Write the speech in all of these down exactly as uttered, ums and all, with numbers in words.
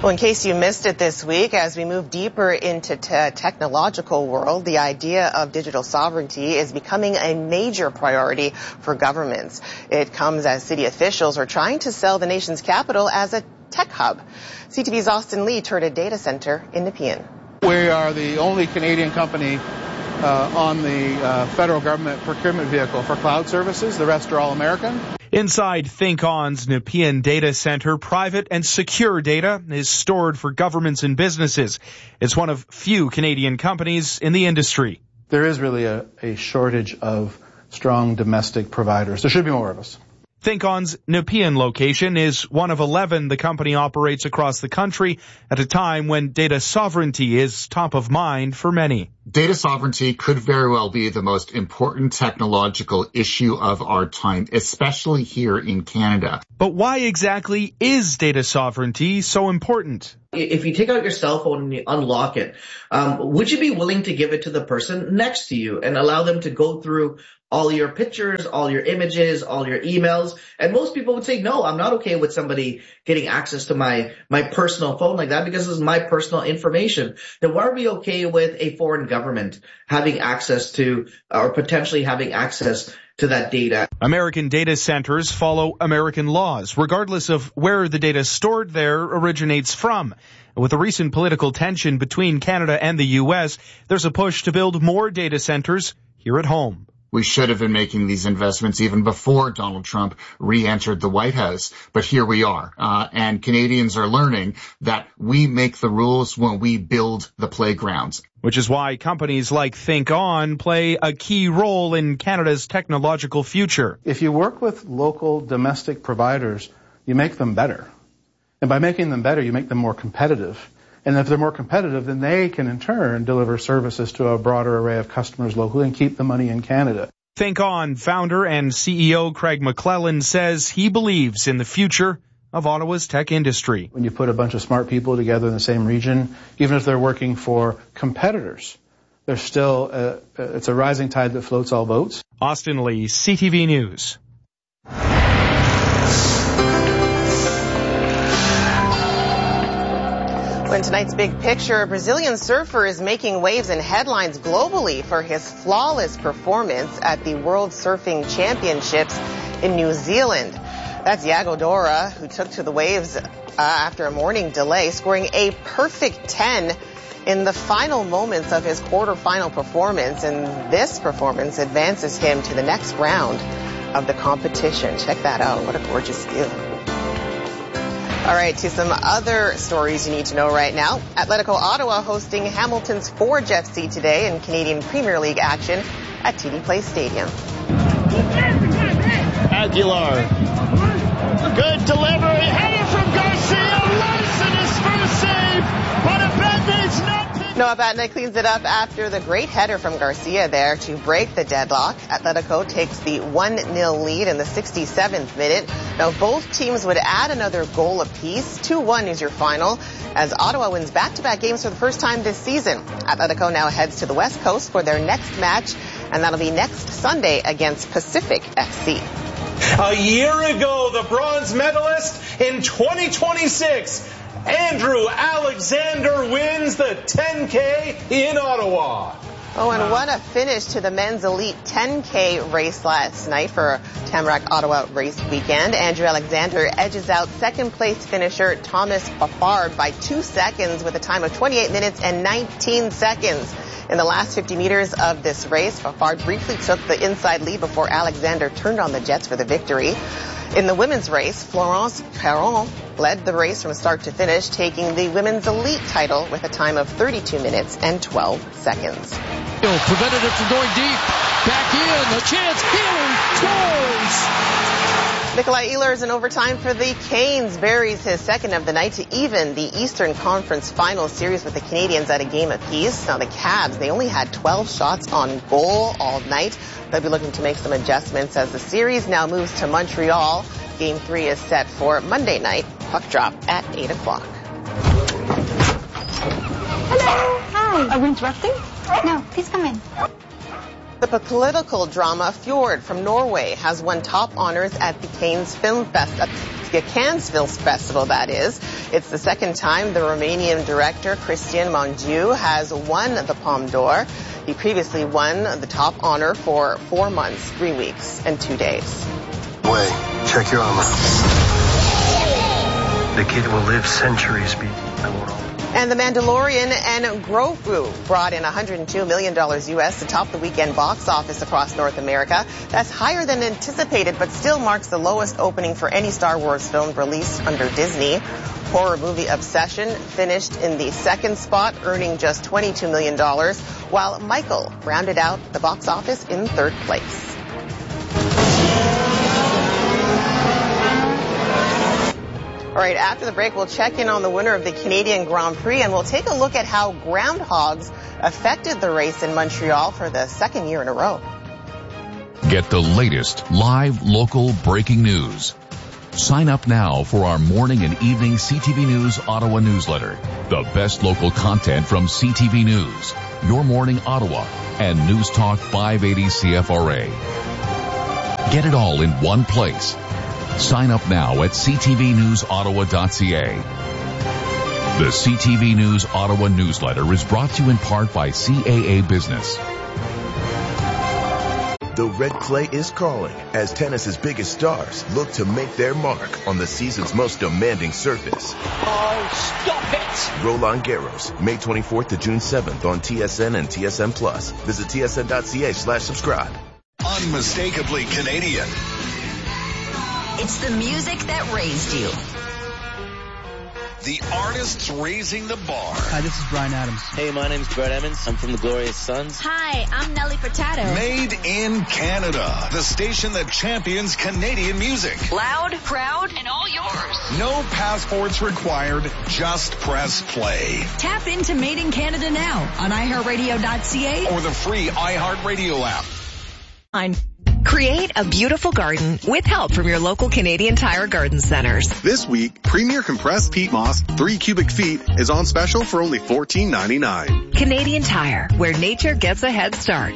Well, in case you missed it this week, as we move deeper into the technological world, the idea of digital sovereignty is becoming a major priority for governments. It comes as city officials are trying to sell the nation's capital as a tech hub. C T V's Austin Lee toured a data center in Nepean. We are the only Canadian company uh, on the uh, federal government procurement vehicle for cloud services. The rest are all American. Inside ThinkOn's Nepean data center, private and secure data is stored for governments and businesses. It's one of few Canadian companies in the industry. There is really a, a shortage of strong domestic providers. There should be more of us. ThinkOn's Nepean location is one of eleven the company operates across the country at a time when data sovereignty is top of mind for many. Data sovereignty could very well be the most important technological issue of our time, especially here in Canada. But why exactly is data sovereignty so important? If you take out your cell phone and you unlock it, um, would you be willing to give it to the person next to you and allow them to go through all your pictures, all your images, all your emails? And most people would say, no, I'm not okay with somebody getting access to my, my personal phone like that because this is my personal information. Then why are we okay with a foreign government having access to, or potentially having access to that data? American data centers follow American laws, regardless of where the data stored there originates from. With the recent political tension between Canada and the U S, there's a push to build more data centers here at home. We should have been making these investments even before Donald Trump re-entered the White House. But here we are. Uh, and Canadians are learning that we make the rules when we build the playgrounds. Which is why companies like ThinkOn play a key role in Canada's technological future. If you work with local domestic providers, you make them better. And by making them better, you make them more competitive. And if they're more competitive, then they can in turn deliver services to a broader array of customers locally and keep the money in Canada. ThinkOn founder and C E O Craig McClellan says he believes in the future of Ottawa's tech industry. When you put a bunch of smart people together in the same region, even if they're working for competitors, there's still a, it's a rising tide that floats all boats. Austin Lee, C T V News. In tonight's big picture, a Brazilian surfer is making waves and headlines globally for his flawless performance at the World Surfing Championships in New Zealand. That's Iago Dora, who took to the waves uh, after a morning delay, scoring a perfect ten in the final moments of his quarterfinal performance. And this performance advances him to the next round of the competition. Check that out. What a gorgeous view. All right, to some other stories you need to know right now. Atletico Ottawa hosting Hamilton's Forge F C today in Canadian Premier League action at T D Place Stadium. Aguilar. Good delivery. Header from Garcia. Larson, his first save. But Abedne's not. Noah Batna cleans it up after the great header from Garcia there to break the deadlock. Atletico takes the one nil lead in the sixty-seventh minute. Now both teams would add another goal apiece. two one is your final as Ottawa wins back-to-back games for the first time this season. Atletico now heads to the West Coast for their next match, and that'll be next Sunday against Pacific F C. A year ago, the bronze medalist in twenty twenty-six, Andrew Alexander wins the ten K in Ottawa. Oh, and what a finish to the men's elite ten K race last night for Tamarack Ottawa race weekend. Andrew Alexander edges out second place finisher Thomas Fafard by two seconds with a time of twenty-eight minutes and nineteen seconds. In the last fifty meters of this race, Fafard briefly took the inside lead before Alexander turned on the jets for the victory. In the women's race, Florence Caron led the race from start to finish, taking the women's elite title with a time of thirty-two minutes and twelve seconds. Prevented it from going deep. Back in. A chance. Ehlers scores. Nikolai Ehlers in overtime for the Canes buries his second of the night to even the Eastern Conference Final Series with the Canadiens at a game apiece. Now the Cavs, they only had twelve shots on goal all night. They'll be looking to make some adjustments as the series now moves to Montreal. Game three is set for Monday night. Puck drop at eight o'clock. Hello. Hi. Are we interrupting? No, please come in. The political drama Fjord from Norway has won top honors at the Cannes Film Fest, Gackansville Festival, that is. It's the second time the Romanian director Cristian Mungiu has won the Palme d'Or. He previously won the top honor for four months, three weeks, and two days. Wait, check your armor. The kid will live centuries beyond the world. And The Mandalorian and Grogu brought in one hundred two million dollars U S to top the weekend box office across North America. That's higher than anticipated, but still marks the lowest opening for any Star Wars film released under Disney. Horror movie Obsession finished in the second spot, earning just twenty-two million dollars, while Michael rounded out the box office in third place. All right, after the break, we'll check in on the winner of the Canadian Grand Prix, and we'll take a look at how groundhogs affected the race in Montreal for the second year in a row. Get the latest live local breaking news. Sign up now for our morning and evening C T V News Ottawa newsletter. The best local content from C T V News, Your Morning Ottawa, and News Talk five eighty C F R A. Get it all in one place. Sign up now at c t v news ottawa dot c a. The C T V News Ottawa newsletter is brought to you in part by C A A Business. The red clay is calling as tennis's biggest stars look to make their mark on the season's most demanding surface. Oh, stop it! Roland Garros, May twenty-fourth to June seventh on T S N and T S N Plus. Visit t s n dot c a slash subscribe. Unmistakably Canadian. It's the music that raised you. The artists raising the bar. Hi, this is Bryan Adams. Hey, my name's Brett Emmons. I'm from the Glorious Sons. Hi, I'm Nelly Furtado. Made in Canada. The station that champions Canadian music. Loud, proud, and all yours. No passports required. Just press play. Tap into Made in Canada now on i heart radio dot c a or the free iHeartRadio app. Fine. Create a beautiful garden with help from your local Canadian Tire Garden Centers. This week, Premier Compressed Peat Moss three cubic feet is on special for only fourteen ninety-nine. Canadian Tire, where nature gets a head start.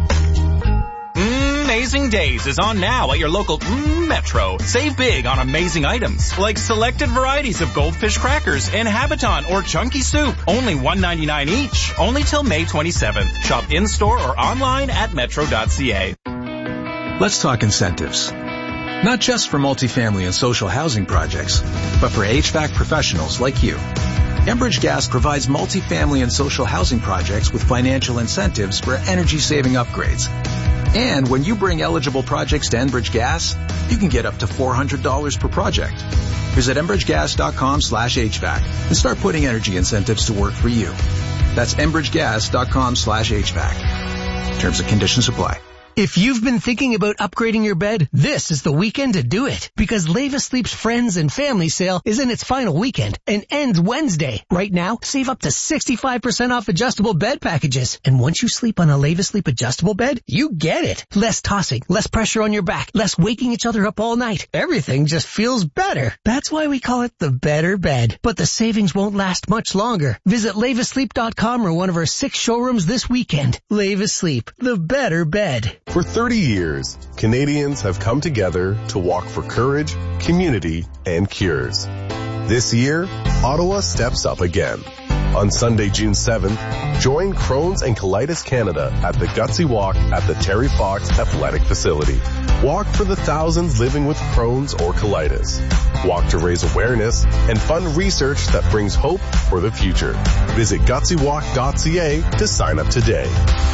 Amazing Days is on now at your local mm, Metro. Save big on amazing items like selected varieties of Goldfish crackers and Habiton or Chunky soup. Only one ninety-nine each. Only till May twenty-seventh. Shop in-store or online at metro dot c a. Let's talk incentives. Not just for multifamily and social housing projects, but for H V A C professionals like you. Enbridge Gas provides multifamily and social housing projects with financial incentives for energy-saving upgrades. And when you bring eligible projects to Enbridge Gas, you can get up to four hundred dollars per project. Visit enbridge gas dot com slash H V A C and start putting energy incentives to work for you. That's enbridge gas dot com slash H V A C. Terms and conditions apply. If you've been thinking about upgrading your bed, this is the weekend to do it. Because Leva Sleep's Friends and Family Sale is in its final weekend and ends Wednesday. Right now, save up to sixty-five percent off adjustable bed packages. And once you sleep on a Leva Sleep adjustable bed, you get it. Less tossing, less pressure on your back, less waking each other up all night. Everything just feels better. That's why we call it the better bed. But the savings won't last much longer. Visit leva sleep dot com or one of our six showrooms this weekend. Leva Sleep, the better bed. For thirty years, Canadians have come together to walk for courage, community, and cures. This year, Ottawa steps up again. On Sunday, June seventh, join Crohn's and Colitis Canada at the Gutsy Walk at the Terry Fox Athletic Facility. Walk for the thousands living with Crohn's or colitis. Walk to raise awareness and fund research that brings hope for the future. Visit gutsy walk dot c a to sign up today.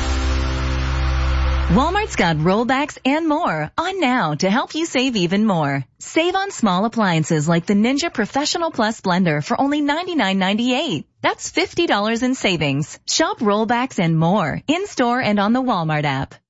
Walmart's got rollbacks and more on now to help you save even more. Save on small appliances like the Ninja Professional Plus blender for only ninety-nine ninety-eight. That's fifty dollars in savings. Shop rollbacks and more in-store and on the Walmart app.